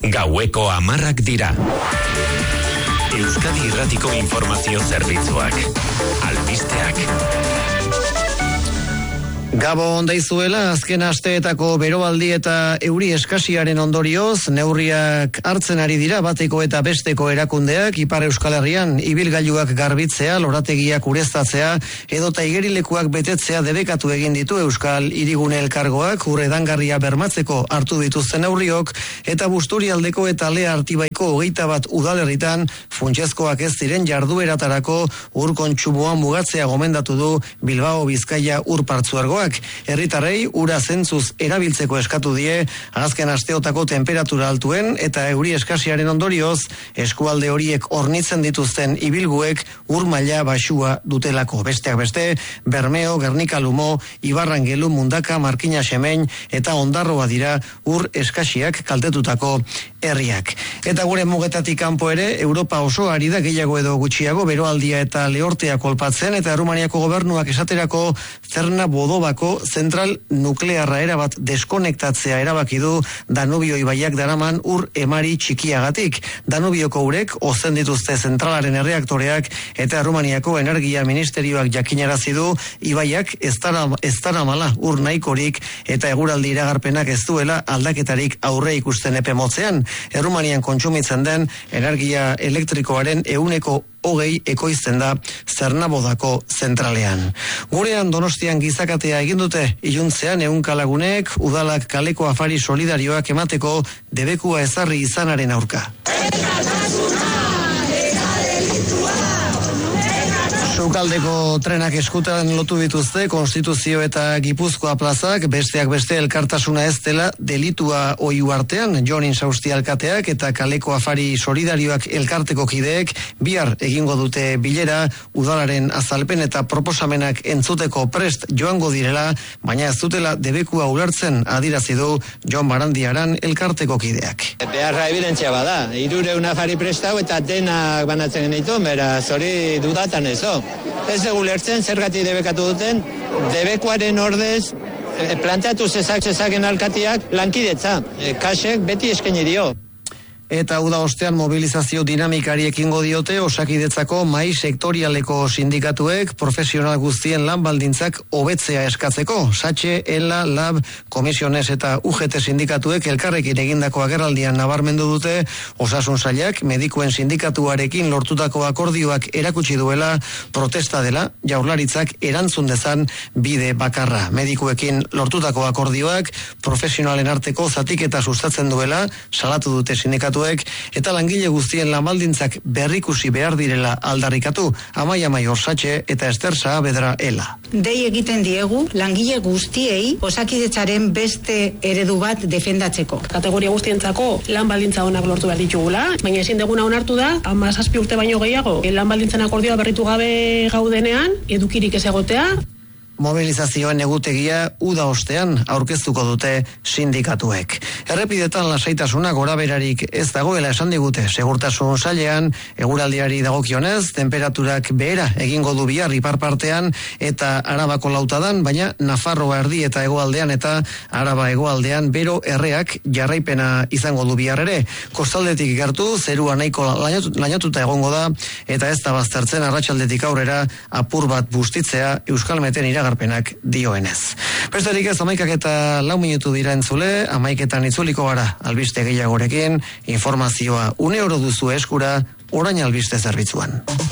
Gaueko 10:00 dira. Euskadi Irratiko Informazio Zerbitzuak. Albisteak. Gabon daizuela, azken asteetako beroaldi eta euri eskasiaren ondorioz, neurriak hartzen ari dira bateko eta besteko erakundeak, Ipar Euskal Herrian ibilgailuak garbitzea, lorategiak ureztatzea, edota igerilekuak betetzea debekatu egin ditu Euskal Hirigune Elkargoak, ur edangarria bermatzeko hartu dituzten neurriok, eta Busturialdeko eta Lea Artibaiko 21 udalerritan funtsezkoak ez diren jardueratarako ur kontsumoa mugatzea gomendatu du Bilbao Bizkaia ur partzuergoak. Herritarrei ura zentzuz erabiltzeko eskatu die, azken asteotako temperatura altuen eta euri eskasiaren ondorioz, eskualde horiek hornitzen dituzten ibilguek ur maila baxua dutelako. Besteak beste, Bermeo, Gernika Lumo, Ibarrangelu, Mundaka, Markina Xemein eta Ondarroa dira ur eskasiak kaltetutako herriak. Eta gure mugetatik kanpo ere, Europa oso ari da gehiago edo gutxiago beroaldia eta lehortea kolpatzen, eta Errumaniako gobernuak esaterako Zerna Bodobako zentral nuklearra erabat deskonektatzea erabaki du Danubio ibaiak daraman ur emari txikiagatik. Danubioko urek ozen dituzte zentralaren erreaktoreak eta Errumaniako energia ministerioak jakinarazi du ibaiak ez daramala ur nahikorik eta eguraldi iragarpenak ez duela aldaketarik aurre ikusten epe motzean. Errumanian kontsumitzen den energia elektrikoaren 20% ekoizten da Zernabodako zentralean. Gurean Donostian gizakatea egin dute, iluntzean 100 lagunek udalak kaleko afari solidarioak emateko debekua ezarri izanaren aurka. Sukaldeko trenak eskutan lotu dituzte Konstituzio eta Gipuzkoa plazak, besteak beste elkartasuna ez dela delitua oihu artean. Jon Insausti alkateak eta kaleko afari solidarioak elkarteko kideek bihar egingo dute bilera, udalaren azalpen eta proposamenak entzuteko prest joango direla, baina ez dutela debekua ulertzen adierazi du Jon Barandiaran elkarteko kideak. Beharra evidentzia bada, 300 afari prestau eta denak banatzen genitu, beraz hori dudatan ez do. Ez dugu lertzen zergatik debekatu duten, debekuaren ordez planteatu zezaken alkatiak lankidetza, kasek beti eskaini dio. Eta uda ostean mobilizazio dinamikari ekingo diote Osakidetzako mahai sektorialeko sindikatuek profesional guztien lan baldintzak hobetzea eskatzeko. Satxe, ELA, LAB, Komisiones eta UGT sindikatuek elkarrekin egindako agerraldian nabarmendu dute Osasun Sailak medikuen sindikatuarekin lortutako akordioak erakutsi duela protesta dela Jaurlaritzak erantzun dezan bide bakarra. Medikuekin lortutako akordioak profesionalen arteko zatiketa sustatzen duela salatu dute sindikatuek eta langile guztien lanbaldintzak berrikusi behar direla aldarrikatu. Amaia Maior Satxe eta Ester Saavedra ELA. Dei egiten diegu langile guztiei Osakidetzaren beste eredu bat defendatzeko. Kategoria guztientzako lan baldintza onak lortu behar ditugula, baina ezin deguna onartu da 17 urte baino gehiago lan baldintzen akordioa berritu gabe gaudenean edukirik ez egotea. Mobilizazioen egutegia uda ostean aurkeztuko dute sindikatuek. Errepidetan lasaitasuna goraberarik ez dagoela esan digute Segurtasun Sailean, eguraldiari dagokionez, temperaturak behera egingo du bihar ipar partean eta Arabako lautadan, baina Nafarroa erdi eta hegoaldean eta Araba hegoaldean bero erreak jarraipena izango du bihar ere. Kostaldetik gertu, zerua nahiko lainatuta egongo da eta ez da baztertzen arratsaldetik aurrera apur bat bustitzea Euskal Meten iragarpenak dioenez. Besterik ez 11:04 minutu dira entzule, 11:00 itzuliko gara albiste gehiagorekin, informazioa une oro duzu eskura, orain albiste zerbitzuan.